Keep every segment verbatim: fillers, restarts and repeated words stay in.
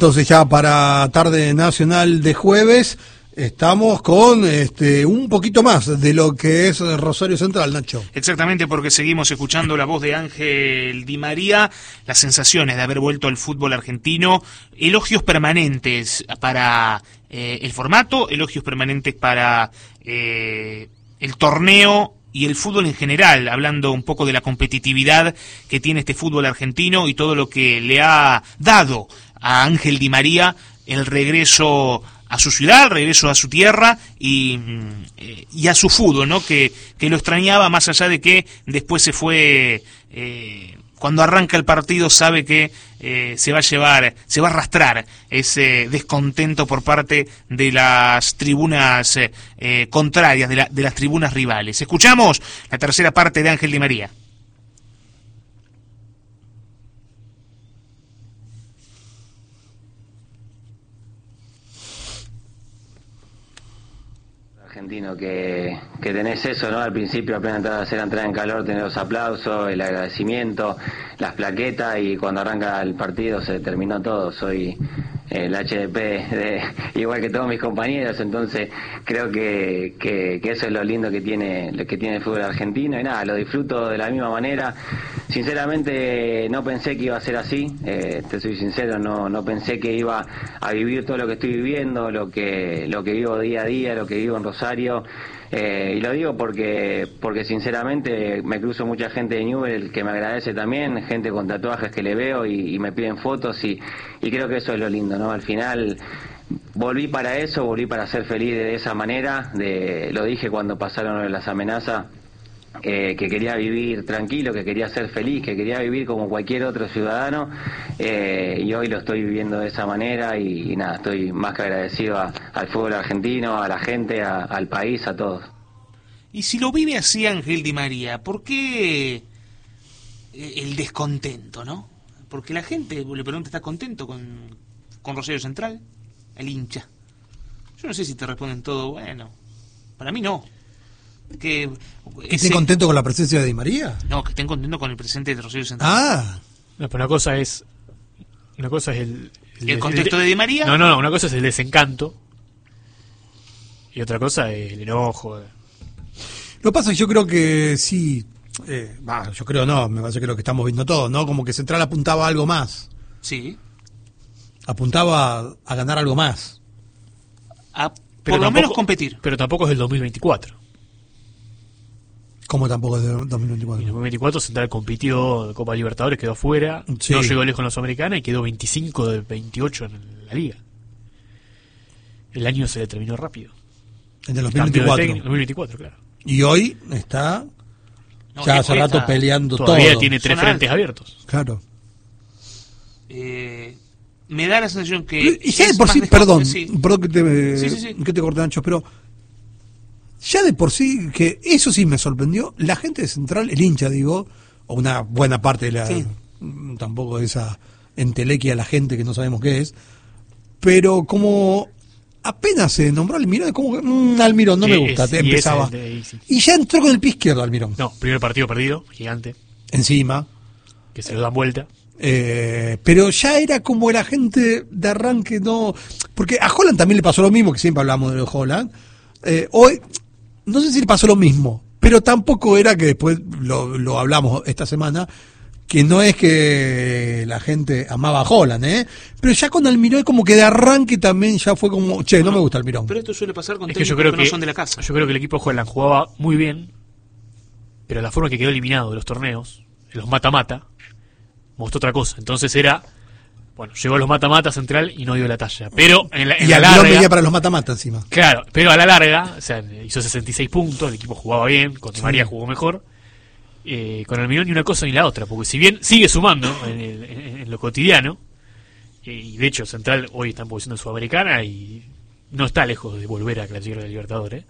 Entonces ya para tarde nacional de jueves estamos con este un poquito más de lo que es Rosario Central, Nacho. Exactamente, porque seguimos escuchando la voz de Ángel Di María, las sensaciones de haber vuelto al fútbol argentino, elogios permanentes para eh, el formato, elogios permanentes para eh, el torneo y el fútbol en general, hablando un poco de la competitividad que tiene este fútbol argentino y todo lo que le ha dado a Ángel Di María el regreso a su ciudad, el regreso a su tierra y, y a su fútbol, ¿no? Que, que lo extrañaba, más allá de que después se fue, eh, cuando arranca el partido sabe que eh, se va a llevar, se va a arrastrar ese descontento por parte de las tribunas eh, contrarias, de, la, de las tribunas rivales. Escuchamos la tercera parte de Ángel Di María. Argentino que, que tenés eso, ¿no? Al principio apenas entrar a hacer entrar en calor, tener los aplausos, el agradecimiento, las plaquetas, y cuando arranca el partido se terminó todo. Soy el H D P de, igual que todos mis compañeros, entonces creo que, que, que eso es lo lindo que tiene, lo que tiene el fútbol argentino, y nada, lo disfruto de la misma manera. Sinceramente no pensé que iba a ser así, eh, te soy sincero, no, no pensé que iba a vivir todo lo que estoy viviendo, lo que, lo que vivo día a día, lo que vivo en Rosario. Eh, y lo digo porque porque sinceramente me cruzo mucha gente de Newell que me agradece también, gente con tatuajes que le veo y, y me piden fotos, y, y creo que eso es lo lindo, ¿no? Al final volví para eso, volví para ser feliz de esa manera, de, lo dije cuando pasaron las amenazas, eh, que quería vivir tranquilo, que quería ser feliz, que quería vivir como cualquier otro ciudadano, eh, y hoy lo estoy viviendo de esa manera, y, y nada, estoy más que agradecido a, al fútbol argentino, a la gente, a, al país, a todos. Y si lo vive así Ángel Di María, ¿por qué el descontento, no? Porque la gente le pregunta, ¿está contento con, con Rosario Central? El hincha. Yo no sé si te responden todo, bueno, para mí no. Que, ¿Que estén contentos con la presencia de Di María? No, que estén contentos con el presente de Rosario Central. Ah. No, pero una cosa es... Una cosa es el... ¿El, ¿El contexto el, de Di María? No, no, no, una cosa es el desencanto y otra cosa es el enojo. Lo que pasa es que yo creo que sí... Eh, bah, yo creo no, me parece que es lo que estamos viendo todos, ¿no? Como que Central apuntaba a algo más. Sí. Apuntaba a, a ganar algo más. A, pero por lo tampoco, menos competir. Pero tampoco es el dos mil veinticuatro. ¿Cómo tampoco es del dos mil veinticuatro? En el dos mil veinticuatro Central compitió en Copa Libertadores, quedó afuera, sí. No llegó lejos en la Sudamericana y quedó veinticinco de veintiocho en la Liga. El año se le terminó rápido. En el dos mil veinticuatro. dos mil veinticuatro, claro. Y hoy está no, ya hace rato peleando todo. Todavía tiene tres Son frentes altos. abiertos. Claro. Eh, me da la sensación que... Y ya de por sí, perdón, sí. perdón que te, sí, sí, sí. que te corté, Ancho, pero... Ya de por sí, que eso sí me sorprendió, la gente de Central, el hincha, digo, o una buena parte de la... Sí. Tampoco esa entelequia a la gente que no sabemos qué es, pero como apenas se nombró Almirón, es como que, mmm, Almirón, no sí, me gusta, es, empezaba. Y, de, sí. y ya entró con el pie izquierdo Almirón. No, primer partido perdido, gigante. Encima. Que se lo dan vuelta. Eh, pero ya era como la gente de arranque, no... Porque a Holland también le pasó lo mismo, que siempre hablamos de Holland. Eh, hoy... No sé si le pasó lo mismo, pero tampoco era que después lo, lo hablamos esta semana, que no es que la gente amaba a Holland, ¿eh? Pero ya con Almirón como que de arranque también ya fue como, che, no, no me gusta Almirón. Pero esto suele pasar con es técnicos que, yo creo que, que no son de la casa. Yo creo que el equipo de Holland jugaba muy bien, pero la forma en que quedó eliminado de los torneos, en los mata-mata, mostró otra cosa. Entonces era... Bueno, llegó a los mata-mata Central y no dio la talla. Pero en la, en y la larga... venía para los mata-mata encima. Claro, pero a la larga, o sea, hizo sesenta y seis puntos, el equipo jugaba bien, con Di sí. María jugó mejor. Eh, con Almirón ni una cosa ni la otra, porque si bien sigue sumando en, el, en, en lo cotidiano, y de hecho Central hoy está en posición sudamericana y no está lejos de volver a clasificar a la Libertadores,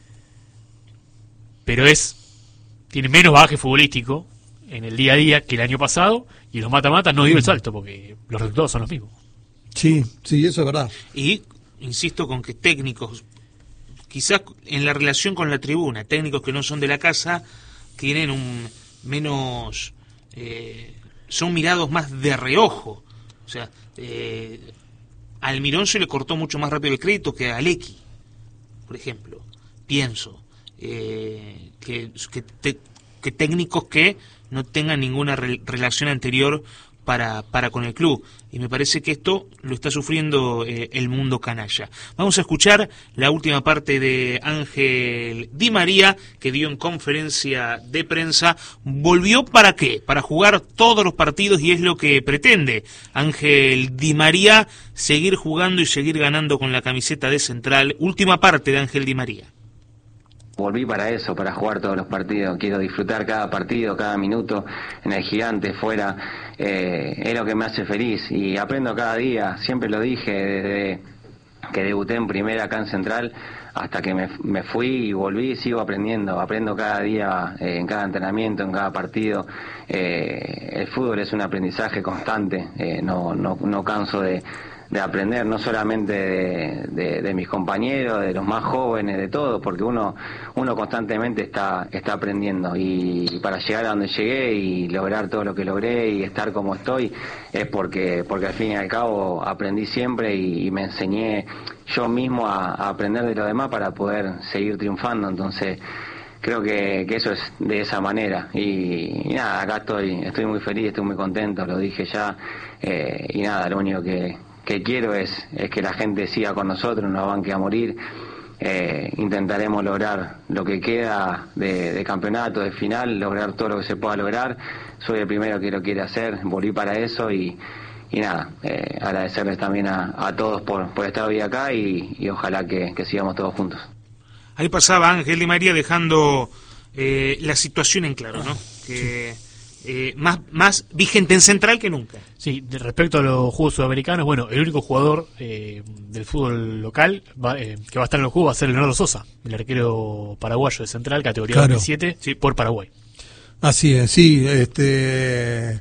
pero es tiene menos bagaje futbolístico en el día a día que el año pasado, y los mata-mata no dio el salto porque los resultados son los mismos. Sí, sí, eso es verdad. Y insisto con que técnicos, quizás en la relación con la tribuna, técnicos que no son de la casa, tienen un menos, eh, son mirados más de reojo. O sea, eh, a Almirón se le cortó mucho más rápido el crédito que a Alecki, por ejemplo. Pienso eh, que, que, te, que técnicos que no tengan ninguna re, relación anterior para, para con el club. Y me parece que esto lo está sufriendo eh, el mundo canalla. Vamos a escuchar la última parte de Ángel Di María, que dio en conferencia de prensa. ¿Volvió para qué? Para jugar todos los partidos, y es lo que pretende Ángel Di María, seguir jugando y seguir ganando con la camiseta de Central. Última parte de Ángel Di María. Volví para eso, para jugar todos los partidos. Quiero disfrutar cada partido, cada minuto en el Gigante, fuera. Eh, es lo que me hace feliz y aprendo cada día. Siempre lo dije desde que debuté en primera acá en Central hasta que me, me fui y volví, sigo aprendiendo. Aprendo cada día, eh, en cada entrenamiento, en cada partido. Eh, el fútbol es un aprendizaje constante. Eh, no, no, no canso de... de aprender, no solamente de, de, de mis compañeros, de los más jóvenes, de todos, porque uno uno constantemente está está aprendiendo, y para llegar a donde llegué y lograr todo lo que logré y estar como estoy, es porque porque al fin y al cabo aprendí siempre y, y me enseñé yo mismo a, a aprender de los demás para poder seguir triunfando. Entonces creo que, que eso es de esa manera y, y nada, acá estoy estoy muy feliz, estoy muy contento, lo dije ya, eh, y nada, lo único que que quiero es, es que la gente siga con nosotros, no banque a morir. Eh, intentaremos lograr lo que queda de, de campeonato, de final, lograr todo lo que se pueda lograr. Soy el primero que lo quiere hacer, volví para eso y, y nada, eh, agradecerles también a, a todos por, por estar hoy acá y, y ojalá que, que sigamos todos juntos. Ahí pasaba Ángel Di María dejando eh, la situación en claro, ¿no? Que eh, más, más vigente en Central que nunca. Sí, de respecto a los juegos sudamericanos, bueno, el único jugador eh, del fútbol local va, eh, que va a estar en los juegos va a ser Leonardo Sosa, el arquero paraguayo de Central, categoría claro. veintisiete, sí, por Paraguay. Así es, sí, este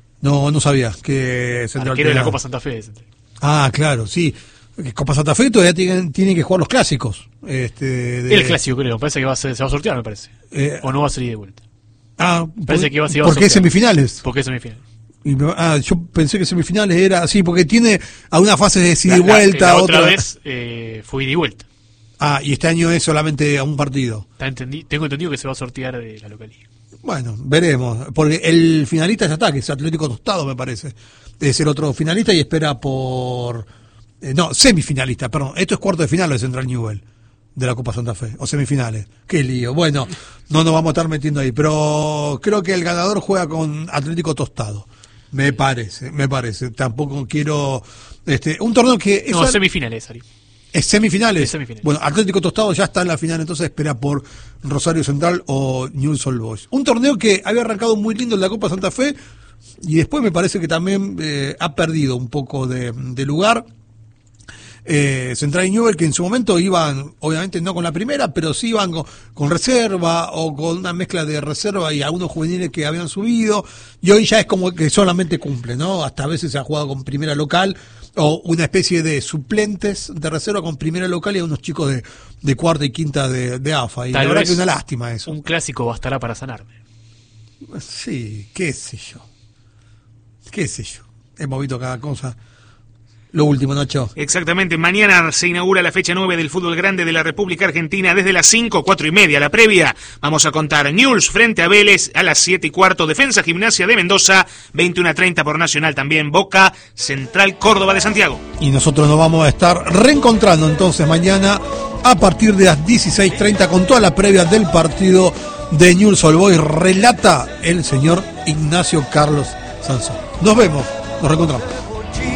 no no sabía que Central arquero de la tenía... Copa Santa Fe de Central. Ah, claro, sí. Copa Santa Fe todavía tienen, tienen que jugar los clásicos. Este, de... El clásico, creo, me parece que va a ser, se va a sortear, me parece. Eh... O no va a salir de vuelta. Ah, parece por, que va, si va ¿por a sortear. qué semifinales? ¿Por qué semifinales? Y me, ah, yo pensé que semifinales era sí, porque tiene a una fase de ida y vuelta. La, la otra otra vez eh, fue ida y vuelta. Ah, y este año es solamente a un partido. Está entendi tengo entendido que se va a sortear de la localidad. Bueno, veremos. Porque el finalista ya está, que es Atlético Tostado, me parece. Es el otro finalista y espera por... Eh, no, semifinalista, perdón. Esto es cuarto de final de Central Newell, de la Copa Santa Fe, o semifinales. Qué lío. Bueno, no nos vamos a estar metiendo ahí, pero creo que el ganador juega con Atlético Tostado. Me parece, me parece. Tampoco quiero... este un torneo que... No, es semifinales, Ari. ¿Es semifinales? Es semifinales. Bueno, Atlético Tostado ya está en la final, entonces espera por Rosario Central o Newell's Old Boys. Un torneo que había arrancado muy lindo en la Copa Santa Fe y después me parece que también eh, ha perdido un poco de, de lugar. Eh, Central y Newell, que en su momento iban, obviamente no con la primera, pero sí iban con, con reserva o con una mezcla de reserva y algunos juveniles que habían subido, y hoy ya es como que solamente cumple, ¿no? Hasta a veces se ha jugado con primera local o una especie de suplentes de reserva con primera local y a unos chicos de, de cuarta y quinta de, de A F A, y Tal la verdad vez que es una lástima eso. Un clásico bastará para sanarme. Sí, qué sé yo, qué sé yo, hemos visto cada cosa. Lo último, Nacho. Exactamente, mañana se inaugura la fecha nueve del fútbol grande de la República Argentina desde las cinco, cuatro y media. La previa, vamos a contar Newell's frente a Vélez a las siete y cuarto, Defensa Gimnasia de Mendoza, veintiuno a treinta por Nacional también, Boca, Central Córdoba de Santiago. Y nosotros nos vamos a estar reencontrando entonces mañana a partir de las dieciséis treinta con toda la previa del partido de Newell's Old Boys. Relata el señor Ignacio Carlos Sansón. Nos vemos, nos reencontramos.